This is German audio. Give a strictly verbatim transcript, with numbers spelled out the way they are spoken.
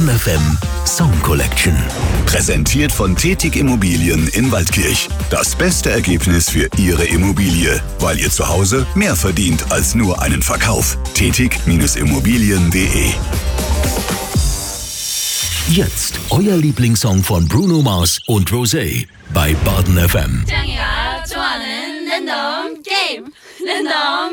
Baden F M Song Collection. Präsentiert von Tätig Immobilien in Waldkirch. Das beste Ergebnis für Ihre Immobilie, weil ihr zu Hause mehr verdient als nur einen Verkauf. tätig Immobilien punkt de. Jetzt euer Lieblingssong von Bruno Mars und Rosé bei Baden F M. 짱이가 좋아하는 랜덤 게임 랜덤